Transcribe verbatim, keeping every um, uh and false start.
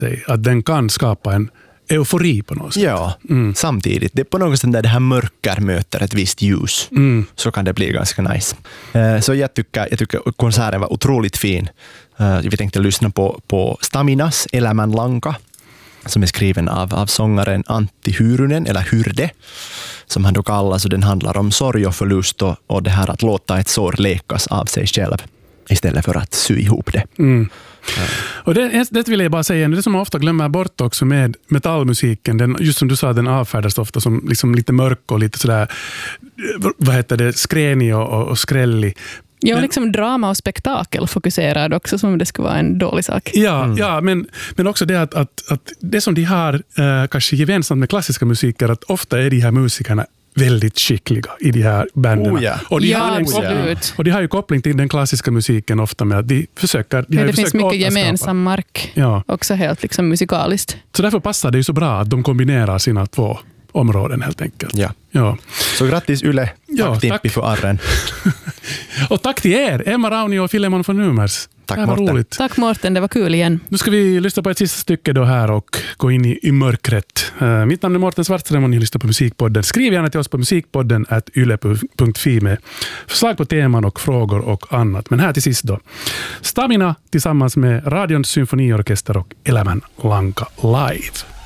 dig att den kan skapa en eufori på något sätt. Ja, mm. samtidigt. Det är på något sätt när det här mörker möter ett visst ljus mm. så kan det bli ganska nice. Uh, så jag tycker, jag tycker konserten var otroligt fin. Uh, vi tänkte lyssna på, på Staminas Elämänlanka som är skriven av, av sångaren Antti Hyrynen, eller Hyrde, som han då kallas, och den handlar om sorg och förlust och, och det här att låta ett sår läkas av sig själv istället för att sy ihop det. Mm. Ja. Och det, det vill jag bara säga, det som man ofta glömmer bort också med metallmusiken, den, just som du sa, den avfärdas ofta som liksom lite mörk och lite sådär, vad heter det, skränig och, och skrällig. Ja, men, liksom drama och spektakel fokuserad också, som det skulle vara en dålig sak. Ja, mm. ja men, men också det att, att, att det som de har eh, kanske gemensamt med klassiska musiker, att ofta är de här musikerna väldigt skickliga i de här banden. Oh, ja. Och, de ja, har absolut. och de har ju koppling till den klassiska musiken ofta med att de försöker... De ja, har det finns mycket gemensam mark. Ja. Också helt liksom musikaliskt. Så därför passar det ju så bra att de kombinerar sina två områden helt enkelt. Ja. Ja. Så grattis Yle, tack ja, Tippi tack. För arren. Och tack till er, Emma Rauni och Filemon von Numers. Tack Mårten. Roligt. Tack Mårten, det var kul igen. Nu ska vi lyssna på ett sista stycke då här och gå in i, i mörkret. Uh, mitt namn är Mårten Svartström och ni lyssnar på Musikpodden. Skriv gärna till oss på musikpodden at yle punkt fi med förslag på teman och frågor och annat. Men här till sist då. Stamina tillsammans med Radions symfoniorkester och Elämänlanka live.